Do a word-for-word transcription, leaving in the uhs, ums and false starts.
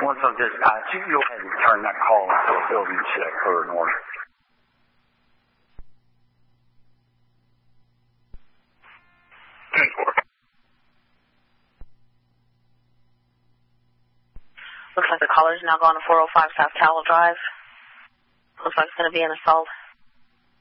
Once I'm dispatched, you go ahead and turn that call into a building check for an order. Looks like the caller's now going to four oh five South Tallow Drive. Looks like it's going to be an assault.